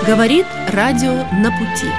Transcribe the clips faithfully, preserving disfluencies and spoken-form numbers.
Говорит радио «На пути».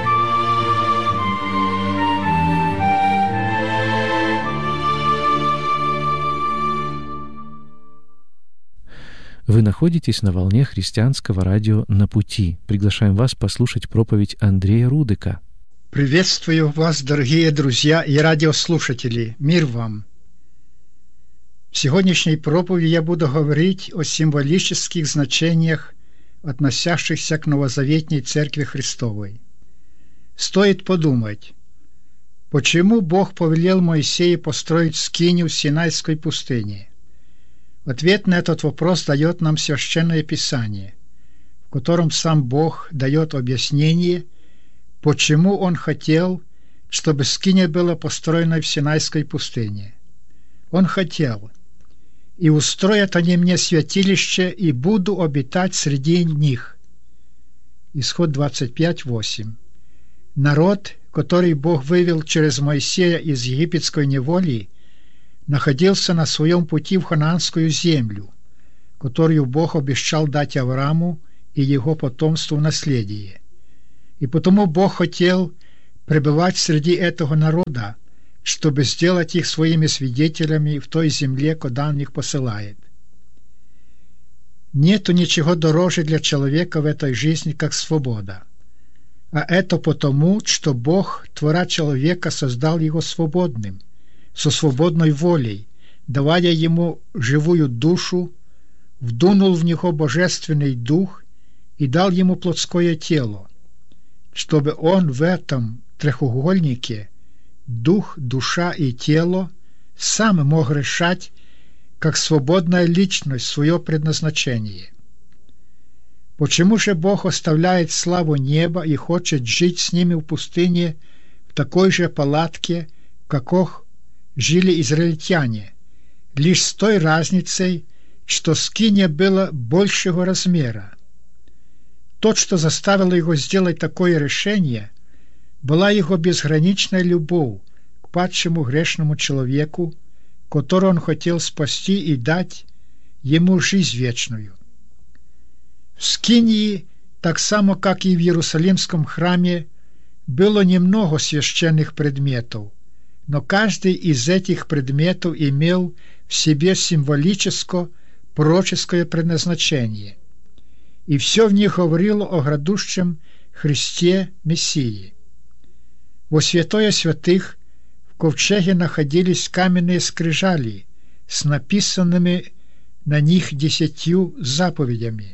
Вы находитесь на волне христианского радио «На пути». Приглашаем вас послушать проповедь Андрея Рудыка. Приветствую вас, дорогие друзья и радиослушатели. Мир вам! В сегодняшней проповеди я буду говорить о символических значениях, относящихся к новозаветней Церкви Христовой. Стоит подумать, почему Бог повелел Моисею построить скинию в Синайской пустыне? Ответ на этот вопрос дает нам Священное Писание, в котором сам Бог дает объяснение, почему Он хотел, чтобы скиния была построена в Синайской пустыне. Он хотел: «И устроят они мне святилище, и буду обитать среди них». Исход двадцать пять, восемь. Народ, который Бог вывел через Моисея из египетской неволи, находился на своем пути в ханаанскую землю, которую Бог обещал дать Аврааму и его потомству в наследие. И потому Бог хотел пребывать среди этого народа, чтобы сделать их своими свидетелями в той земле, куда Он их посылает. Нету ничего дороже для человека в этой жизни, как свобода. А это потому, что Бог, творя человека, создал его свободным, со свободной волей, давая ему живую душу, вдунул в него божественный дух и дал ему плотское тело, чтобы он в этом трехугольнике, дух, душа и тело, сам мог решать, как свободная личность, свое предназначение. Почему же Бог оставляет славу неба и хочет жить с ними в пустыне в такой же палатке, каков жили израильтяне, лишь с той разницей, что скиния была большего размера? Тот, что заставил его сделать такое решение, была его безграничная любовь к падшему грешному человеку, которого он хотел спасти и дать ему жизнь вечную. В скинии, так само как и в Иерусалимском храме, было немного священных предметов, но каждый из этих предметов имел в себе символическо-пророческое предназначение, и все в них говорило о грядущем Христе Мессии. Во святое святых в ковчеге находились каменные скрижали с написанными на них десятью заповедями.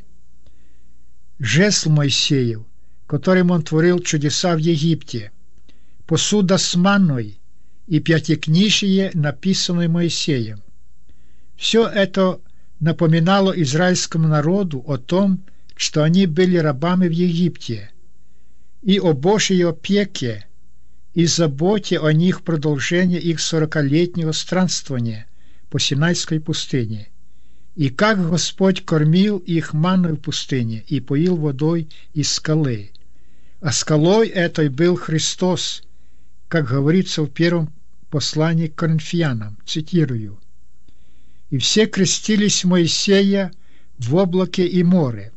Жезл Моисеев, которым он творил чудеса в Египте, посуда с манной и пятикнижие, написанное Моисеем. Все это напоминало израильскому народу о том, что они были рабами в Египте, и о Божьей опеке и заботе о них в продолжении их сорокалетнего странствования по Синайской пустыне, и как Господь кормил их манной в пустыне и поил водой из скалы. А скалой этой был Христос, как говорится в первом послании к Коринфянам, цитирую: «И все крестились Моисея в облаке и море,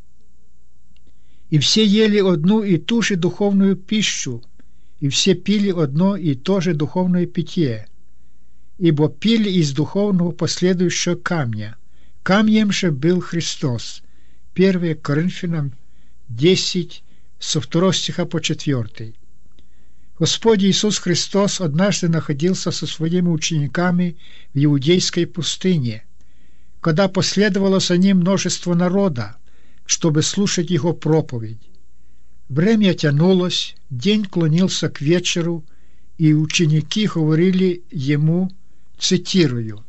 и все ели одну и ту же духовную пищу, и все пили одно и то же духовное питье, ибо пили из духовного последующего камня. Камнем же был Христос». первое Коринфянам десять, со второго стиха по четвертый. Господь Иисус Христос однажды находился со своими учениками в иудейской пустыне, когда последовало за Ним множество народа, чтобы слушать Его проповедь. Время тянулось, день клонился к вечеру, и ученики говорили Ему, цитирую: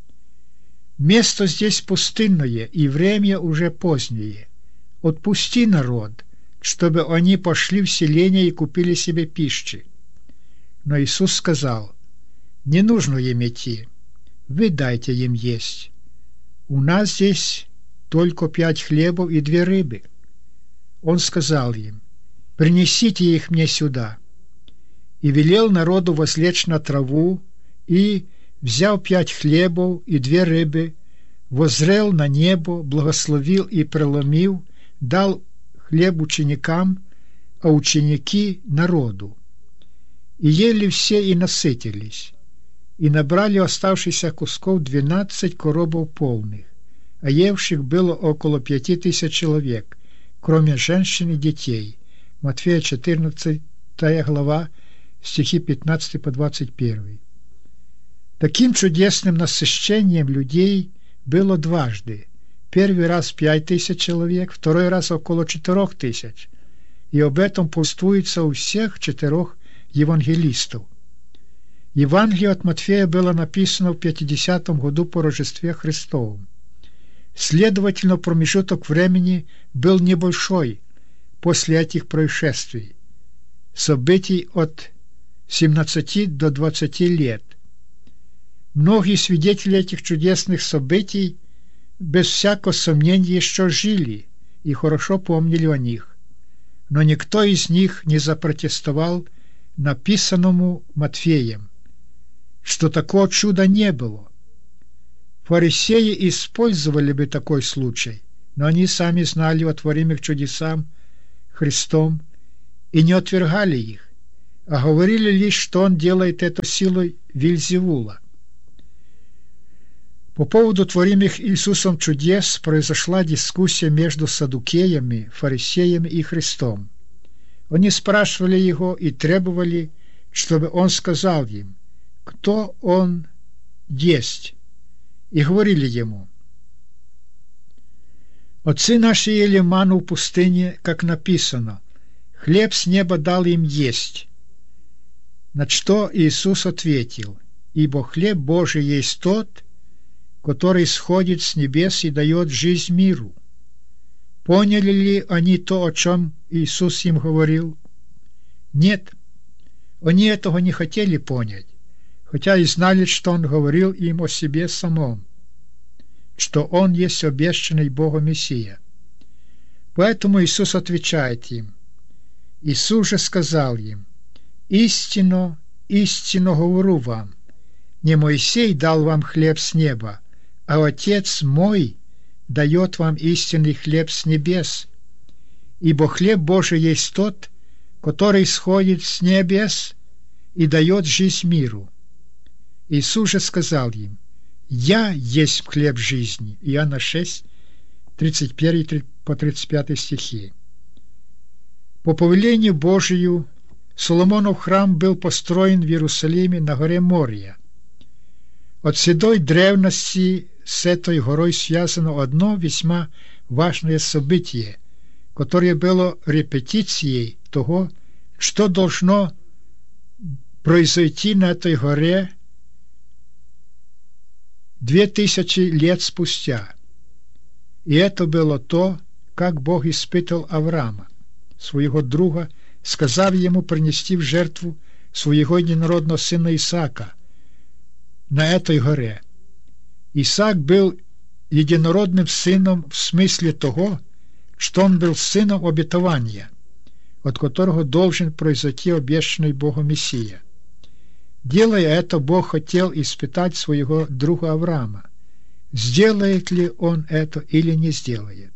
«Место здесь пустынное, и время уже позднее. Отпусти народ, чтобы они пошли в селение и купили себе пищи». Но Иисус сказал: «Не нужно им идти, вы дайте им есть. У нас здесь только пять хлебов и две рыбы». Он сказал им: «Принесите их мне сюда». И велел народу возлечь на траву, и, взяв пять хлебов и две рыбы, воззрел на небо, благословил и преломив, дал хлеб ученикам, а ученики – народу. И ели все и насытились, и набрали оставшихся кусков двенадцать коробов полных, а евших было около пяти тысяч человек, кроме женщин и детей. Матфея четырнадцатая глава, стихи пятнадцатый по двадцать первый. Таким чудесным насыщением людей было дважды. Первый раз пять тысяч человек, второй раз около четырех тысяч. И об этом повествуется у всех четырех евангелистов. Евангелие от Матфея было написано в пятидесятом году по Рождестве Христовом. Следовательно, промежуток времени был небольшой после этих происшествий, событий от семнадцати до двадцати лет. Многие свидетели этих чудесных событий без всякого сомнения еще жили и хорошо помнили о них, но никто из них не запротестовал написанному Матфеем, что такого чуда не было. Фарисеи использовали бы такой случай, но они сами знали о творимых чудесах Христом и не отвергали их, а говорили лишь, что Он делает это силой Вельзевула. По поводу творимых Иисусом чудес произошла дискуссия между саддукеями, фарисеями и Христом. Они спрашивали Его и требовали, чтобы Он сказал им, кто Он есть, и говорили Ему: «Отцы наши ели ману в пустыне, как написано, хлеб с неба дал им есть». На что Иисус ответил: «Ибо хлеб Божий есть тот, который сходит с небес и дает жизнь миру». Поняли ли они то, о чем Иисус им говорил? Нет, они этого не хотели понять, хотя и знали, что Он говорил им о себе самом, что Он есть обещанный Богом Мессия. Поэтому Иисус отвечает им. Иисус же сказал им: «Истинно, истинно говорю вам, не Моисей дал вам хлеб с неба, а Отец мой дает вам истинный хлеб с небес. Ибо хлеб Божий есть тот, который сходит с небес и дает жизнь миру». Иисус же сказал им: «Я есть хлеб жизни». Иоанна шесть, тридцать один по тридцать пятый стихи. По повелению Божию Соломонов храм был построен в Иерусалиме на горе Мория. От седой древности с этой горой связано одно весьма важное событие, которое было репетицией того, что должно произойти на этой горе две тысячи лет спустя. И это было то, как Бог испытал Авраама, своего друга, сказав ему принести в жертву своего единородного сына Исаака на этой горе. Исаак был единородным сыном в смысле того, что он был сыном обетования, от которого должен произойти обещанный Богом Мессия. Делая это, Бог хотел испытать своего друга Авраама, сделает ли он это или не сделает.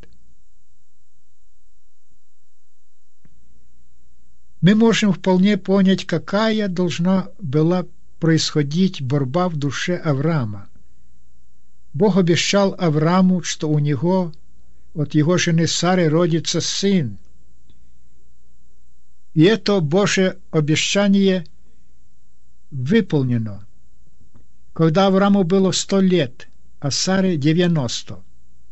Мы можем вполне понять, какая должна была происходить борьба в душе Авраама. Бог обещал Аврааму, что у него от его жены Сары родится сын. И это Божье обещание выполнено, когда Аврааму было сто лет, а Саре девяносто.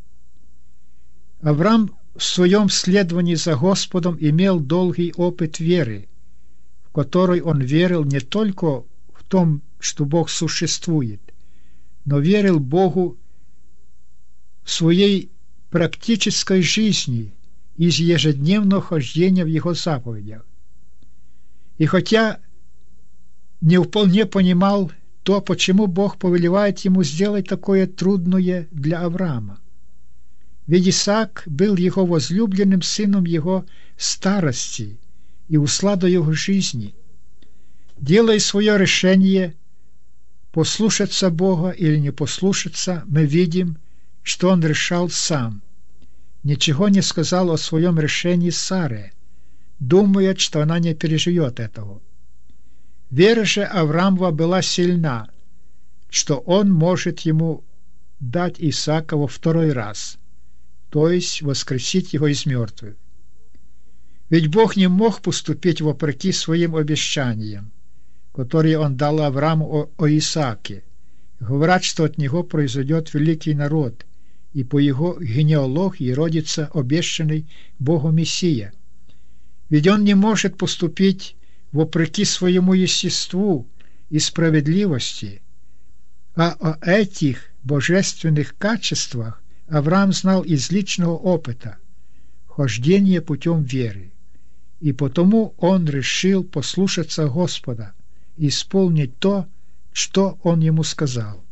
Авраам в своем следовании за Господом имел долгий опыт веры, в который он верил не только в том, что Бог существует, но верил Богу в своей практической жизни из ежедневного хождения в Его заповедях. И хотя не вполне понимал то, почему Бог повелевает ему сделать такое трудное для Авраама. Ведь Исаак был его возлюбленным сыном его старости и усладой его жизни. Делая свое решение послушаться Бога или не послушаться, мы видим, что он решал сам. ничего не сказал о своем решении Саре, думая, что она не переживет этого. Вера же Авраамова была сильна, что он может ему дать Исаака во второй раз, то есть воскресить его из мертвых. Ведь Бог не мог поступить вопреки своим обещаниям, которые он дал Аврааму о, о Исааке. Говорят, что от него произойдет великий народ, и по его генеалогии родится обещанный Богом Мессия. Ведь он не может поступить вопреки своему естеству и справедливости, а о этих божественных качествах Авраам знал из личного опыта, хождения путем веры, и потому он решил послушаться Господа и исполнить то, что он ему сказал.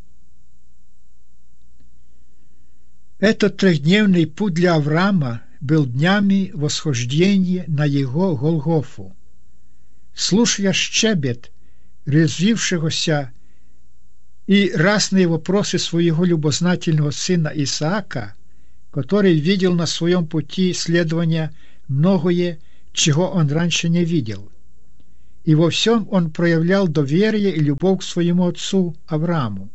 Этот трехдневный путь для Авраама был днями восхождения на его Голгофу. Слушая щебет резвившегося и разные вопросы своего любознательного сына Исаака, который видел на своем пути следования многое, чего он раньше не видел. И во всем он проявлял доверие и любовь к своему отцу Аврааму.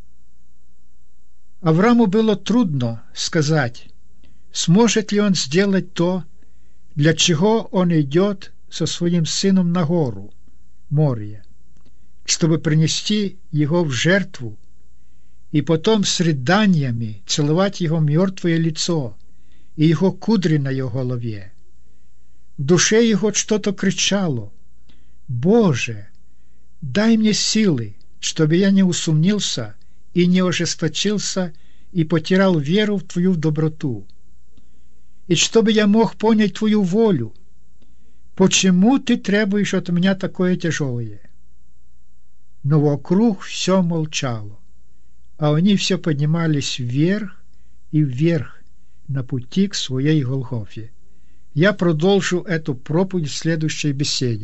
Аврааму было трудно сказать, сможет ли он сделать то, для чего он идет со своим сыном на гору, море, чтобы принести его в жертву и потом с рыданиями целовать его мертвое лицо и его кудри на его голове. В душе его что-то кричало: «Боже, дай мне силы, чтобы я не усомнился и не ожесточился и потерял веру в Твою доброту, и чтобы я мог понять Твою волю. Почему Ты требуешь от меня такое тяжелое?» Но вокруг все молчало, а они все поднимались вверх и вверх на пути к своей Голгофе. Я продолжу эту проповедь в следующей беседе.